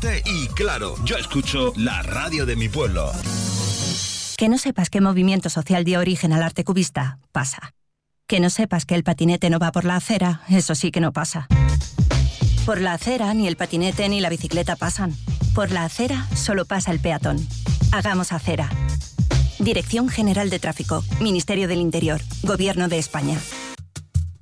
fuerte y claro. Yo escucho la radio de mi pueblo. Que no sepas qué movimiento social dio origen al arte cubista, pasa. Que no sepas que el patinete no va por la acera, eso sí que no pasa. Por la acera ni el patinete ni la bicicleta pasan. Por la acera solo pasa el peatón. Hagamos acera. Dirección General de Tráfico, Ministerio del Interior, Gobierno de España.